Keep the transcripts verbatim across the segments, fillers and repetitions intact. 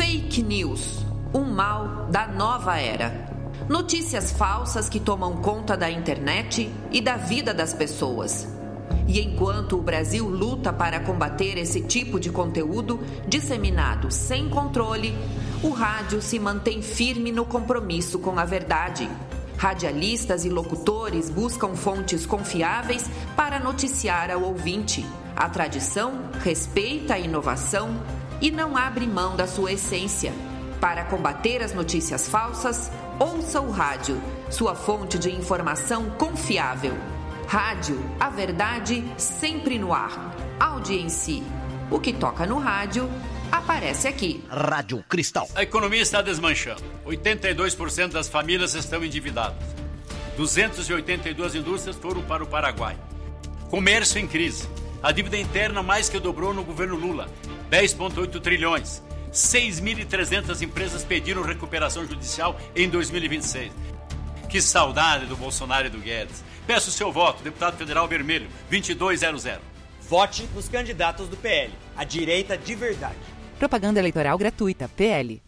Fake news, um mal da nova era. Notícias falsas que tomam conta da internet e da vida das pessoas. E enquanto o Brasil luta para combater esse tipo de conteúdo disseminado sem controle, o rádio se mantém firme no compromisso com a verdade. Radialistas e locutores buscam fontes confiáveis para noticiar ao ouvinte. A tradição respeita a inovação e não abre mão da sua essência. Para combater as notícias falsas, ouça o rádio, sua fonte de informação confiável. Rádio, a verdade sempre no ar. Audiência. O que toca no rádio, aparece aqui. Rádio Cristal. A economia está desmanchando. oitenta e dois por cento das famílias estão endividadas. duzentas e oitenta e duas indústrias foram para o Paraguai. Comércio em crise. A dívida interna mais que dobrou no governo Lula. dez vírgula oito trilhões. seis mil e trezentas empresas pediram recuperação judicial em dois mil e vinte e seis. Que saudade do Bolsonaro e do Guedes. Peço o seu voto, deputado federal vermelho, vinte e dois zero zero. Vote nos candidatos do P L, a direita de verdade. Propaganda eleitoral gratuita, P L.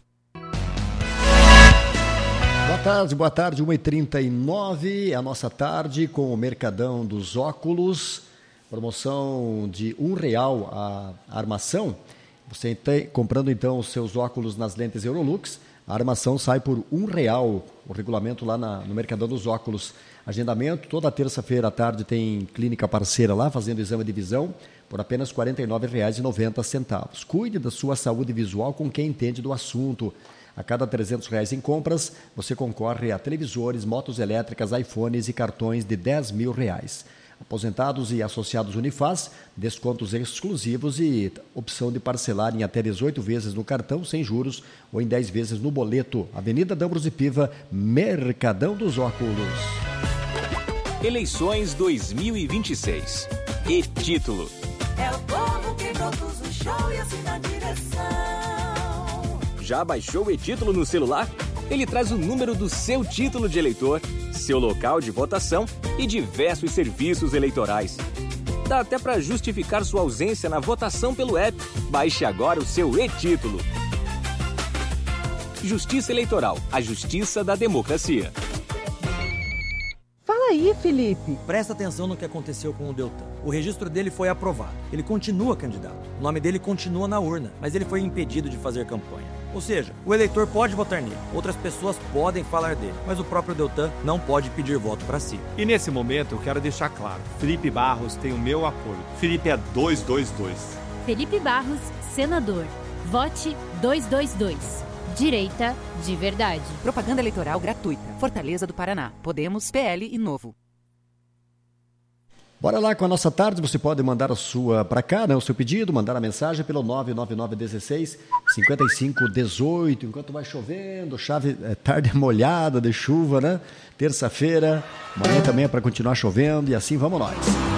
Boa tarde, boa tarde, uma e trinta e nove, é a nossa tarde com o Mercadão dos Óculos, promoção de um real a armação. Você tem, comprando então os seus óculos nas lentes Eurolux, a armação sai por um real, o regulamento lá na, no Mercadão dos Óculos. Agendamento, toda terça-feira à tarde tem clínica parceira lá, fazendo exame de visão, por apenas quarenta e nove reais e noventa centavos. Cuide da sua saúde visual com quem entende do assunto. A cada trezentos reais em compras, você concorre a televisores, motos elétricas, iPhones e cartões de dez mil reais. Aposentados e associados Unifaz, descontos exclusivos e opção de parcelar em até dezoito vezes no cartão, sem juros, ou em dez vezes no boleto. Avenida D'Ambros e Piva, Mercadão dos Óculos. Eleições dois mil e vinte e seis. E título. É o povo que produz o show e assim na direção. Já baixou o e-título no celular? Ele traz o número do seu título de eleitor, seu local de votação e diversos serviços eleitorais. Dá até para justificar sua ausência na votação pelo app. Baixe agora o seu e-título. Justiça Eleitoral, a justiça da democracia. Fala aí, Felipe. Presta atenção no que aconteceu com o Deltan. O registro dele foi aprovado. Ele continua candidato. O nome dele continua na urna, mas ele foi impedido de fazer campanha. Ou seja, o eleitor pode votar nele, outras pessoas podem falar dele, mas o próprio Deltan não pode pedir voto para si. E nesse momento eu quero deixar claro, Felipe Barros tem o meu apoio. Felipe é duzentos e vinte e dois. Felipe Barros, senador. Vote duzentos e vinte e dois. Direita de verdade. Propaganda eleitoral gratuita. Fortaleza do Paraná. Podemos, P L e Novo. Bora lá com a nossa tarde, você pode mandar a sua para cá, né, o seu pedido, mandar a mensagem pelo nove nove nove um seis, cinco cinco um oito, enquanto vai chovendo, chave, é, tarde molhada de chuva, né? Terça-feira, amanhã também é para continuar chovendo e assim vamos nós.